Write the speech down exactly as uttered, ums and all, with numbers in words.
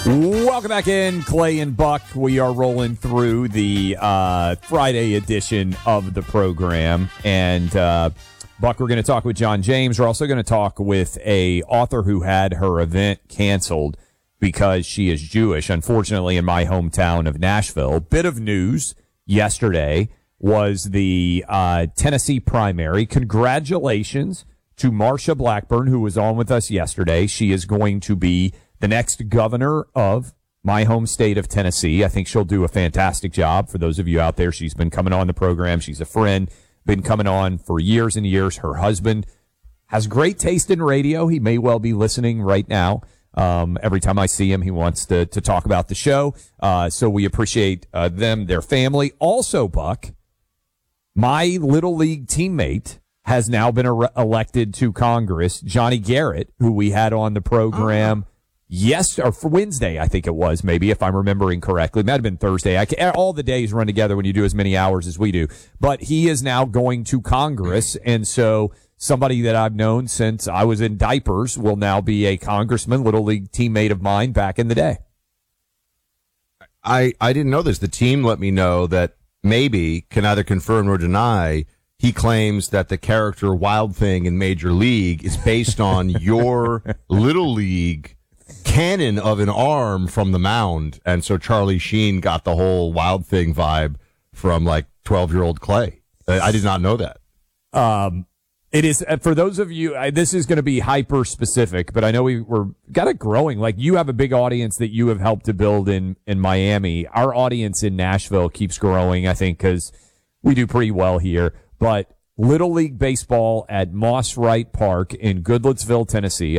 Welcome back in, Clay and Buck. We are rolling through the uh, Friday edition of the program. And, uh, Buck, we're going to talk with John James. We're also going to talk with a author who had her event canceled because she is Jewish, unfortunately, in my hometown of Nashville. Bit of news yesterday was the uh, Tennessee primary. Congratulations to Marsha Blackburn, who was on with us yesterday. She is going to be the next governor of my home state of Tennessee. I think she'll do a fantastic job. For those of you out there, she's been coming on the program. She's a friend, been coming on for years and years. Her husband has great taste in radio. He may well be listening right now. Um, every time I see him, he wants to, to talk about the show. Uh, so we appreciate uh, them, their family. Also, Buck, my Little League teammate has now been er- elected to Congress, Johnny Garrett, who we had on the program. Oh. Yes, or for Wednesday, I think it was, maybe, if I'm remembering correctly. It might have been Thursday. I can, all the days run together when you do as many hours as we do. But he is now going to Congress, and so somebody that I've known since I was in diapers will now be a congressman, Little League teammate of mine back in the day. I, I didn't know this. The team let me know that maybe, can neither confirm nor deny, he claims that the character Wild Thing in Major League is based on your Little League cannon of an arm from the mound. And so Charlie Sheen got the whole Wild Thing vibe from like twelve-year-old Clay. I did not know that. Um, it is, for those of you, I, this is going to be hyper specific, but I know we, we're got it growing. Like, you have a big audience that you have helped to build in, in Miami. Our audience in Nashville keeps growing, I think, because we do pretty well here. But Little League baseball at Moss Wright Park in Goodlettsville, Tennessee.